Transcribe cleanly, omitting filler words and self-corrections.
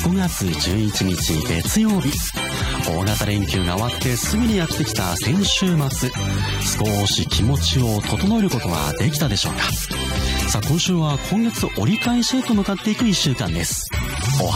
5月11日月曜日、大型連休が終わってすぐにやってきた先週末、少し気持ちを整えることはできたでしょうか。さあ今週は今月折り返しへと向かっていく1週間です。